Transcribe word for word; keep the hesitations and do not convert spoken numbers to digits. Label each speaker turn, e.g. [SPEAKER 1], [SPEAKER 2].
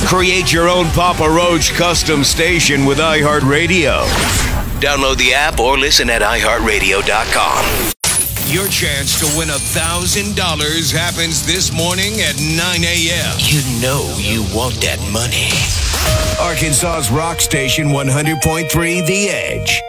[SPEAKER 1] Create your own Papa Roach custom station with iHeartRadio. Download the app or listen at i heart radio dot com. Your chance to win one thousand dollars happens this morning at nine a.m. You know you want that money. Arkansas's rock station one hundred point three The Edge.